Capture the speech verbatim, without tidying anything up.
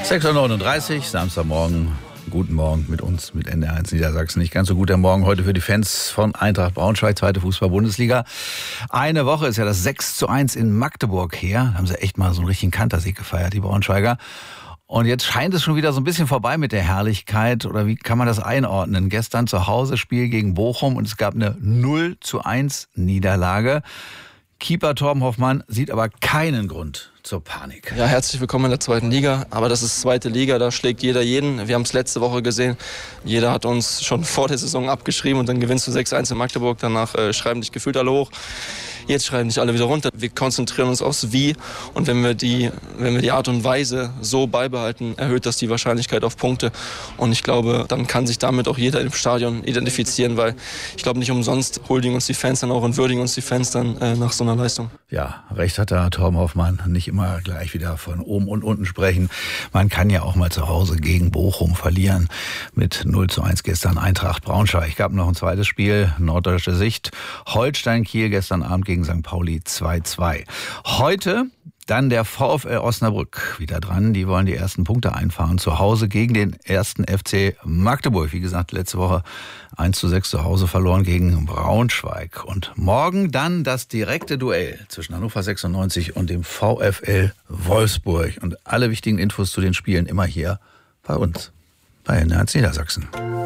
sechs Uhr neununddreißig, Samstagmorgen. Guten Morgen mit uns, mit N D R eins Niedersachsen. Nicht ganz so gut der Morgen heute für die Fans von Eintracht Braunschweig, zweite Fußball-Bundesliga. Eine Woche ist ja das sechs zu eins in Magdeburg her. Da haben sie echt mal so einen richtigen Kantersieg gefeiert, die Braunschweiger. Und jetzt scheint es schon wieder so ein bisschen vorbei mit der Herrlichkeit. Oder wie kann man das einordnen? Gestern zu Hause Spiel gegen Bochum und es gab eine null zu eins Niederlage. Keeper Torben Hoffmann sieht aber keinen Grund zur Panik. Ja, herzlich willkommen in der zweiten Liga. Aber das ist zweite Liga, da schlägt jeder jeden. Wir haben es letzte Woche gesehen. Jeder hat uns schon vor der Saison abgeschrieben und dann gewinnst du sechs eins in Magdeburg. Danach äh, schreiben dich gefühlt alle hoch. Jetzt schreiben dich alle wieder runter. Wir konzentrieren uns aufs Wie. Und wenn wir die, wenn wir die Art und Weise so beibehalten, erhöht das die Wahrscheinlichkeit auf Punkte. Und ich glaube, dann kann sich damit auch jeder im Stadion identifizieren, weil ich glaube, nicht umsonst huldigen uns die Fans dann auch und würdigen uns die Fans dann äh, nach so einer Leistung. Ja, recht hat da Torben Hoffmann. Nicht immer gleich wieder von oben und unten sprechen. Man kann ja auch mal zu Hause gegen Bochum verlieren. Mit null zu eins gestern Eintracht Braunschweig. Gab noch ein zweites Spiel, norddeutsche Sicht. Holstein Kiel gestern Abend gegen Sankt Pauli zwei zu zwei. Heute dann der VfL Osnabrück wieder dran. Die wollen die ersten Punkte einfahren zu Hause gegen den ersten F C Magdeburg. Wie gesagt, letzte Woche eins zu sechs zu Hause verloren gegen Braunschweig. Und morgen dann das direkte Duell zwischen Hannover sechsundneunzig und dem VfL Wolfsburg. Und alle wichtigen Infos zu den Spielen immer hier bei uns, bei N D R eins Niedersachsen.